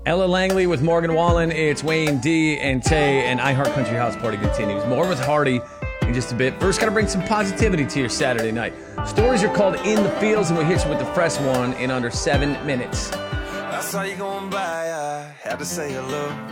Ella Langley with Morgan Wallen. It's Wayne D and Tay, and iHeart Country House Party continues. More with Hardy in just a bit. First, got to bring some positivity to your Saturday night. Stories are called In the Fields, and we hit you with the fresh one in under 7 minutes. I saw you going by, I had to say hello.